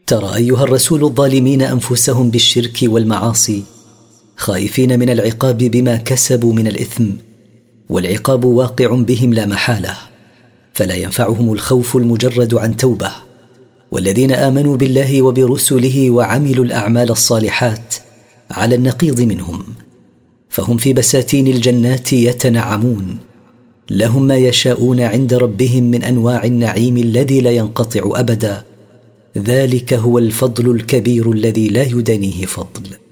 ترى أيها الرسول الظالمين أنفسهم بالشرك والمعاصي خائفين من العقاب بما كسبوا من الإثم، والعقاب واقع بهم لا محالة، فلا ينفعهم الخوف المجرد عن توبة. والذين آمنوا بالله وبرسله وعملوا الأعمال الصالحات على النقيض منهم، فهم في بساتين الجنات يتنعمون، لهم ما يشاءون عند ربهم من أنواع النعيم الذي لا ينقطع أبدا. ذلك هو الفضل الكبير الذي لا يدانيه فضل.